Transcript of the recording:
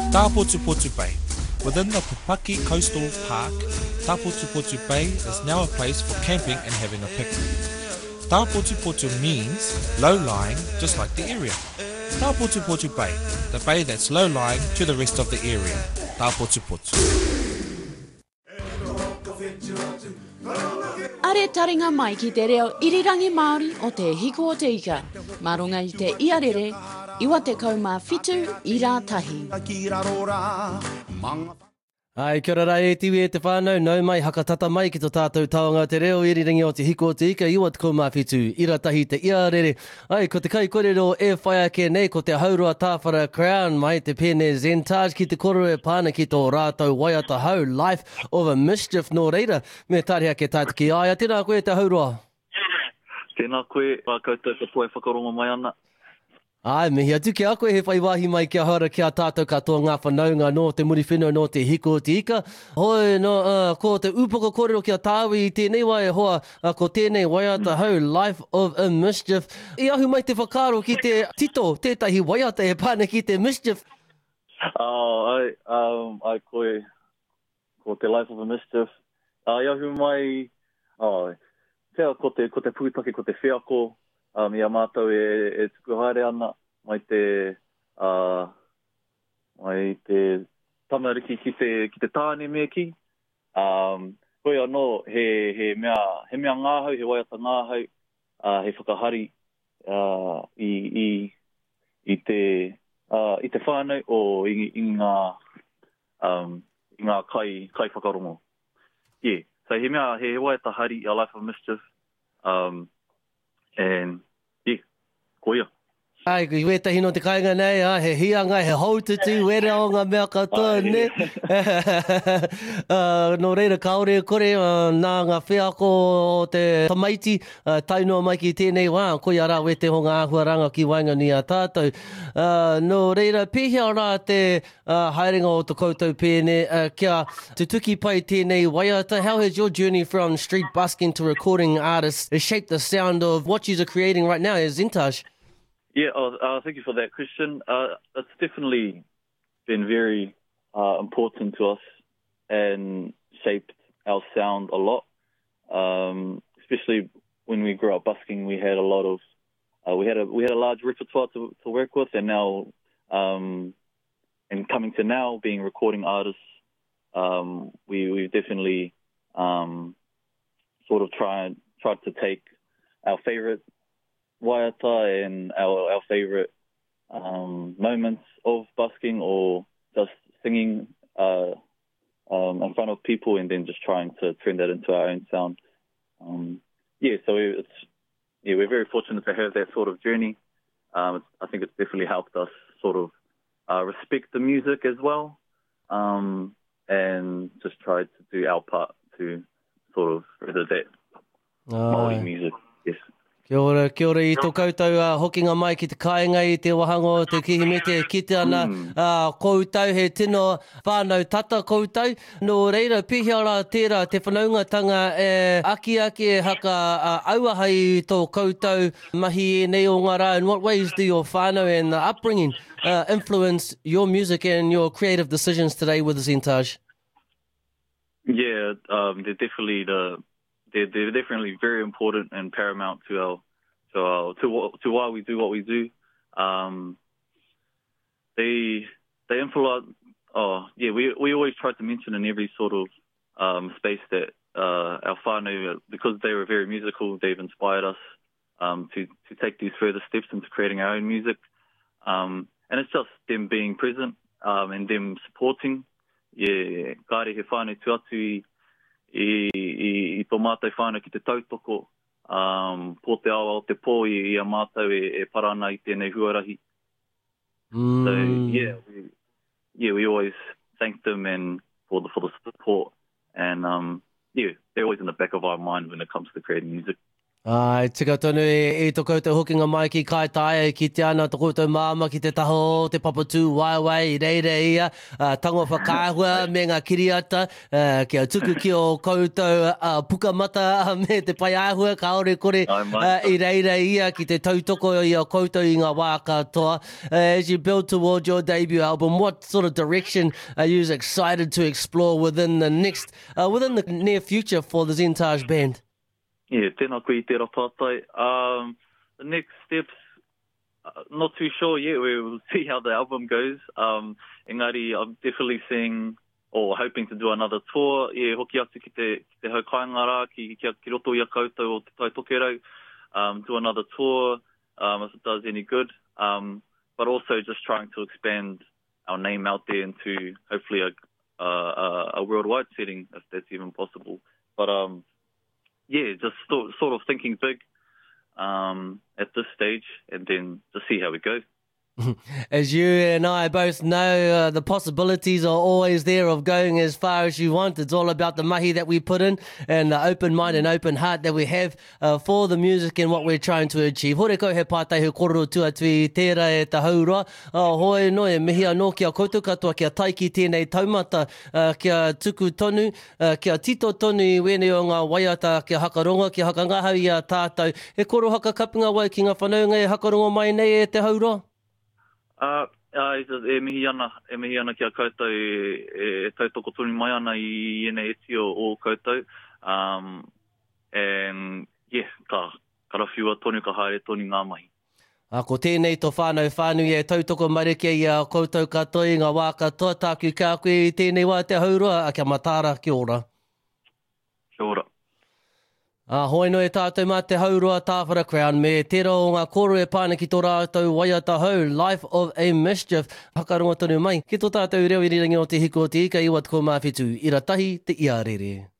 Tapotupotu Bay. Within the Pupaki Coastal Park, Tapotupotu Bay is now a place for camping and having a picnic. Tapotupotu means low-lying, just like the area. Tapotupotu Bay, the bay that's low-lying to the rest of the area. Tapotupotu. Are taringa mai ki te reo irirangi Māori o te hiko o te ika. Marunga I te iarere, iwa te kaumawhitu I rā tahi. Ai, kia ora rai, tiwi e te whānau, nau mai, hakatata mai ki tō tātou taonga te reo, irirangi o te hiko o te ika, iwa te kaumawhitu, ira tahi te iarere. Ai, ko te kai kōrero e whai ake nei, ko te haurua tāwhara Crown, mai te pēne Zentage, ki te koro e pāna ki tō rātou waiata hau, Life of a Mischief, nō reira, me tāria ke tātiki. Ai, a tēnā koe te haurua. Tēnā koe, whakautou ka poe whakarongo mai ana. Ai, mihi atu ki a koe he whai wahi mai kia hara kia tātou katoa ngā whanaunga no te muri whenua no te hiko o te ika. Hoi, no, ko te upoko kōrero kia tāwi I tēnei wai hoa, ko tēnei waiata hau, Life of a Mischief. I ahu mai te whakaro ki te tito, tētahi waiata e pāna ki te Mischief. Ai koe, ko te Life of a Mischief. I ahu mai, pēr ko te pūtake, ko te whiako, ia mātou e tuku haere ana mai te tamariki ki te tāne mea ki. Koe anō, he mea ngāhau, he waiata ngāhau, he whakahari I te whānau o I ngā kai whakarongo. Yeah, so he waiata hari, a Life of Mischief, and koia. Ai, ki wetahi no te kainga nei, he hianga, he haututu, wera o ngā mea katoa, ne? No reira kaore kore, nā ngā whiako o te tamaiti, tainoa mai ki tēnei wā, koia rā wete ho ngā ahuaranga ki wainga ni a tātou. No reira, pēhea rā te haerenga o te koutou pēne, kia te tuki pai tēnei waiata. How has your journey from street busking to recording artists shaped the sound of what you are creating right now as Zentage? Yeah, thank you for that question. It's definitely been very important to us and shaped our sound a lot. Especially when we grew up busking, we had a lot of we had a large repertoire to work with, and now and coming to now being recording artists, we've definitely sort of tried to take our favorite waiata and our favorite moments of busking or just singing in front of people, and then just trying to turn that into our own sound. So we're very fortunate to have that sort of journey. I think it's definitely helped us sort of respect the music as well, and just try to do our part to sort of further that Māori music. Yes. Kia ora I tō koutou hokinga mai ki te kāinga I te wahanga o te kihimete kite ana koutou he tino whānau tata koutou. No reira, pihia rā tērā te whanaungatanga e aki e haka auahai tō koutou mahi e nei o ngā rā. In what ways do your whānau and the upbringing influence your music and your creative decisions today with Zentage? Yeah, they're definitely very important and paramount to why we do what we do. They influence. We always try to mention in every sort of space that our whānau, because they were very musical, they've inspired us to take these further steps into creating our own music. And it's just them being present and them supporting. Yeah, kāre he whānau tu atu I tō mātou whānau ki te tautoko, po te awa o te pō I a mātou e parana I tēnei huarahi. So, we always thank them and for the support. And, they're always in the back of our mind when it comes to creating music. Ai, tika tonu e tō koutou hokinga mai ki kai tae ki te ana tō koutou māma ki te taho, te papatū, waiwai, i reira ia, tango whakaahua me ngā kiriata, kia tuku ki o koutou pukamata me te pai ahua, kaore kore i reira ia ki te tautoko i o koutou i ngā wā katoa. As you build toward your debut album, what sort of direction are you excited to explore within the near future for the Zentage Band? Yeah, tēnā koe I tērā pātai. The next steps, not too sure yet. We will see how the album goes. Engari, I'm definitely seeing or hoping to do another tour. Yeah, hoki atu ki te hau kaingara, ki roto I a koutou o te tai tokerau. Do another tour, if it does any good. But also just trying to expand our name out there into hopefully a worldwide setting, if that's even possible. But yeah, just sort of thinking big at this stage, and then just see how we go. As you and I both know, the possibilities are always there of going as far as you want. It's all about the mahi that we put in and the open mind and open heart that we have for the music and what we're trying to achieve. Hore koe he pātai he kororo tuatui tērā e ta haura. Hoi no e mihi anō kia koutou katoa kia taiki tēnei taumata kia tuku tonu, kia tito tonu I wene o ngā waiata kia hakaronga, kia hakangahau I a tātou. He koro hakakapunga wai ki ngā whanaunga e hakaronga mai nei e te haura? E mihi ana kia koutou e tautoko tonu mai ana I ene eti o koutou. And yeah, ka rawhiua tonu ka haere tonu ngā mahi. Ko tēnei tō whānui e tautoko marike I a koutou katoa I ngā wā katoa tāku kā koe I tēnei wā te haura a kia matara ki ora. Kia ora. Hoi no e tātou mā te haurua Tāwhara Crown me tērā o ngā koro e pāna ki tō rātou waiata hau, Life of a Mischief, hakaronga tonu mai. Ki tō tātou reo I rirangi o te hiko o te ika I wat ko mawhitu, I ratahi te iarere.